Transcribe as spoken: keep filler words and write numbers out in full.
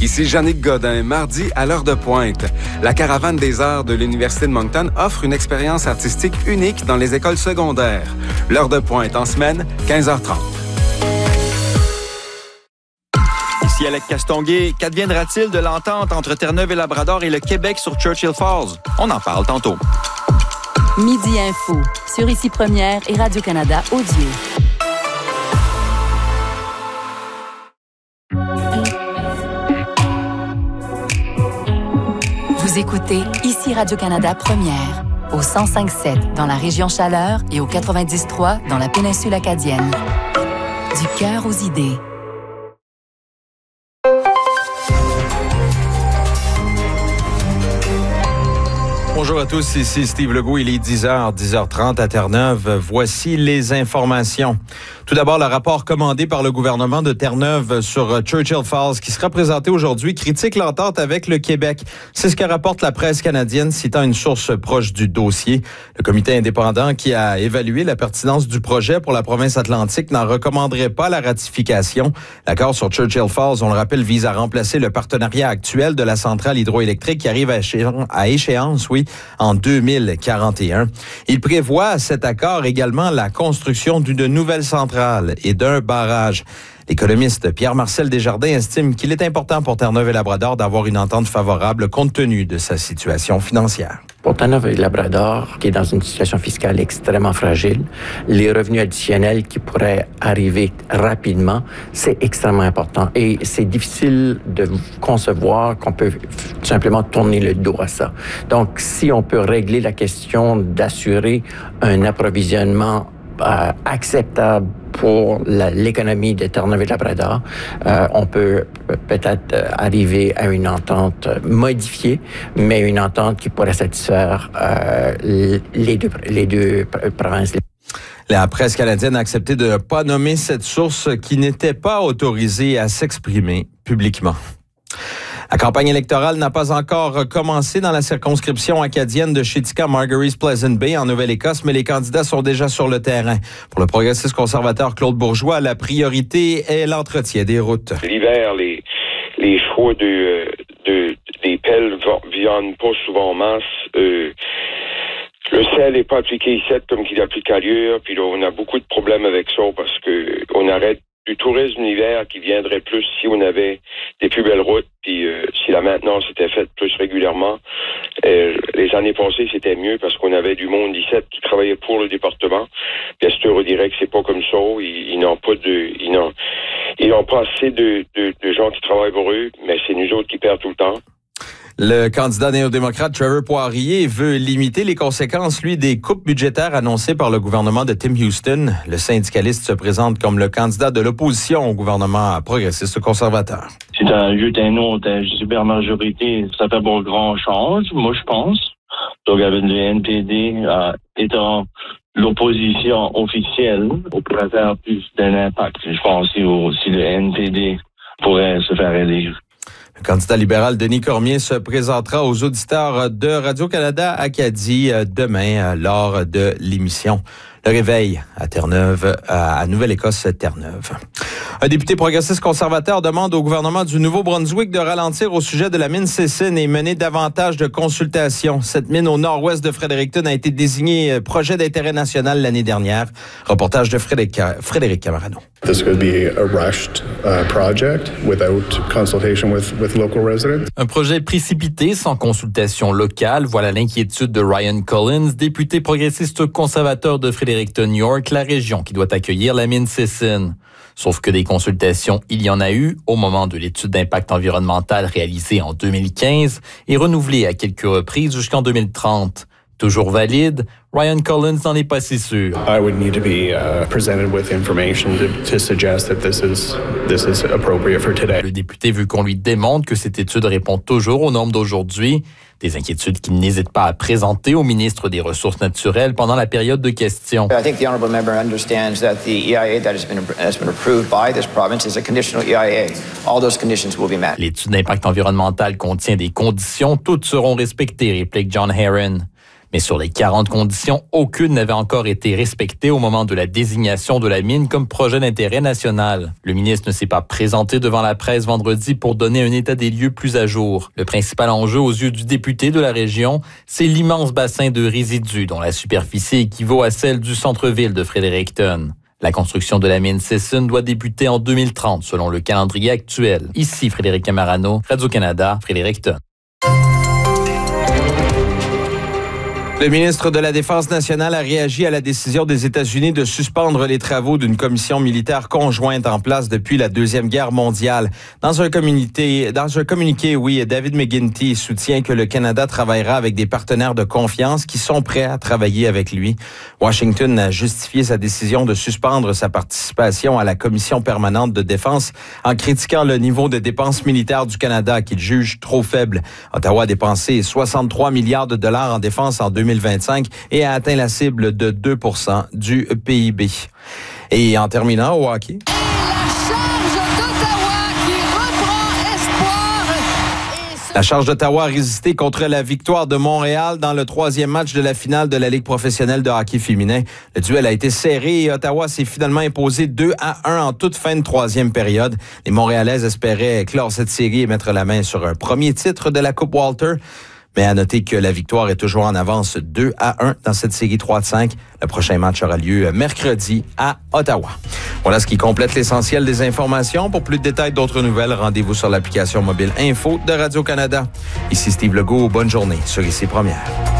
Ici Jannick Godin, mardi à l'heure de pointe. La Caravane des arts de l'Université de Moncton offre une expérience artistique unique dans les écoles secondaires. L'heure de pointe en semaine, quinze heures trente. Ici Alec Castonguay, qu'adviendra-t-il de l'entente entre Terre-Neuve et Labrador et le Québec sur Churchill Falls? On en parle tantôt. Midi Info, sur Ici Première et Radio-Canada Audio. Vous écoutez Ici Radio-Canada Première, au cent cinq sept dans la région Chaleur et au quatre-vingt-dix trois dans la péninsule acadienne. Du cœur aux idées. Bonjour à tous, ici Steve Legault, il est dix heures, dix heures trente à Terre-Neuve. Voici les informations. Tout d'abord, le rapport commandé par le gouvernement de Terre-Neuve sur Churchill Falls, qui sera présenté aujourd'hui, critique l'entente avec le Québec. C'est ce que rapporte la presse canadienne, citant une source proche du dossier. Le comité indépendant qui a évalué la pertinence du projet pour la province atlantique n'en recommanderait pas la ratification. L'accord sur Churchill Falls, on le rappelle, vise à remplacer le partenariat actuel de la centrale hydroélectrique qui arrive à échéance, à échéance oui, en deux mille quarante et un. Il prévoit, cet accord, également la construction d'une nouvelle centrale et d'un barrage. L'économiste Pierre-Marcel Desjardins estime qu'il est important pour Terre-Neuve et Labrador d'avoir une entente favorable compte tenu de sa situation financière. Pour Terre-Neuve et Labrador, qui est dans une situation fiscale extrêmement fragile, les revenus additionnels qui pourraient arriver rapidement, c'est extrêmement important. Et c'est difficile de concevoir qu'on peut tout simplement tourner le dos à ça. Donc, si on peut régler la question d'assurer un approvisionnement euh, acceptable pour la, l'économie de Terre-Neuve et Labrador, euh, on peut peut-être arriver à une entente modifiée, mais une entente qui pourrait satisfaire euh, les deux, les deux provinces. La presse canadienne a accepté de ne pas nommer cette source qui n'était pas autorisée à s'exprimer publiquement. La campagne électorale n'a pas encore commencé dans la circonscription acadienne de Shetika-Margaries Pleasant Bay en Nouvelle-Écosse, mais les candidats sont déjà sur le terrain. Pour le progressiste conservateur Claude Bourgeois, la priorité est l'entretien des routes. L'hiver, les, les choix de, de, des pelles viennent pas souvent en masse. Euh, le sel n'est pas appliqué ici comme qu'il applique ailleurs, puis là, on a beaucoup de problèmes avec ça parce que on arrête du tourisme l'hiver qui viendrait plus si on avait des plus belles routes, puis euh, si la maintenance était faite plus régulièrement. Euh, les années passées, c'était mieux parce qu'on avait du monde ici qui travaillait pour le département. Bien sûr, on dirait que c'est pas comme ça. Ils, ils n'ont pas de, ils n'ont, ils n'ont pas assez de, de, de gens qui travaillent pour eux, mais c'est nous autres qui perdons tout le temps. Le candidat néo-démocrate Trevor Poirier veut limiter les conséquences, lui, des coupes budgétaires annoncées par le gouvernement de Tim Houston. Le syndicaliste se présente comme le candidat de l'opposition au gouvernement progressiste conservateur. Si tu ajoutes un autre à super majorité, ça fait pas grand change, moi je pense. Donc avec le N P D euh, étant l'opposition officielle, on pourrait faire plus d'un impact. Je pense si, si le N P D pourrait se faire élire. Le candidat libéral Denis Cormier se présentera aux auditeurs de Radio-Canada Acadie demain lors de l'émission Le Réveil à Terre-Neuve, à Nouvelle-Écosse, Terre-Neuve. Un député progressiste conservateur demande au gouvernement du Nouveau-Brunswick de ralentir au sujet de la mine Sissin et mener davantage de consultations. Cette mine au nord-ouest de Fredericton a été désignée projet d'intérêt national l'année dernière. Reportage de Frédéric, Frédéric Camarano. This could be a rushed uh, project without consultation with, with local residents. Un projet précipité sans consultation locale. Voilà l'inquiétude de Ryan Collins, député progressiste conservateur de Fredericton York, la région qui doit accueillir la mine Sissin. Sauf que des consultations, il y en a eu au moment de l'étude d'impact environnemental réalisée en deux mille quinze et renouvelée à quelques reprises jusqu'en deux mille trente. Toujours valide, Ryan Collins n'en est pas si sûr. I would need to be uh, presented with information to, to suggest that this is this is appropriate for today. Le député veut qu'on lui démontre que cette étude répond toujours aux normes d'aujourd'hui. Des inquiétudes qu'il n'hésite pas à présenter au ministre des Ressources naturelles pendant la période de questions. I think the honourable member understands that the E I A that has been, has been approved by this province is a conditional E I A. All those conditions will be met. L'étude d'impact environnemental contient des conditions, toutes seront respectées, réplique John Herron. Mais sur les quarante conditions, aucune n'avait encore été respectée au moment de la désignation de la mine comme projet d'intérêt national. Le ministre ne s'est pas présenté devant la presse vendredi pour donner un état des lieux plus à jour. Le principal enjeu aux yeux du député de la région, c'est l'immense bassin de résidus dont la superficie équivaut à celle du centre-ville de Fredericton. La construction de la mine Sisson doit débuter en deux mille trente selon le calendrier actuel. Ici Frédéric Camarano, Radio-Canada, Fredericton. Le ministre de la Défense nationale a réagi à la décision des États-Unis de suspendre les travaux d'une commission militaire conjointe en place depuis la Deuxième Guerre mondiale. Dans un communiqué, dans un communiqué, oui, David McGuinty soutient que le Canada travaillera avec des partenaires de confiance qui sont prêts à travailler avec lui. Washington a justifié sa décision de suspendre sa participation à la commission permanente de défense en critiquant le niveau de dépenses militaires du Canada qu'il juge trop faible. Ottawa a dépensé soixante-trois milliards de dollars en défense en deux mille vingt-cinq et a atteint la cible de deux pour cent du P I B. Et en terminant au hockey. Et la charge d'Ottawa qui reprend espoir. La charge d'Ottawa a résisté contre la victoire de Montréal dans le troisième match de la finale de la Ligue professionnelle de hockey féminin. Le duel a été serré et Ottawa s'est finalement imposé deux à un en toute fin de troisième période. Les Montréalaises espéraient clore cette série et mettre la main sur un premier titre de la Coupe Walter. Mais à noter que la victoire est toujours en avance deux à un dans cette série trois de cinq. Le prochain match aura lieu mercredi à Ottawa. Voilà ce qui complète l'essentiel des informations. Pour plus de détails d'autres nouvelles, rendez-vous sur l'application mobile Info de Radio-Canada. Ici Steve Legault. Bonne journée sur Ici Première.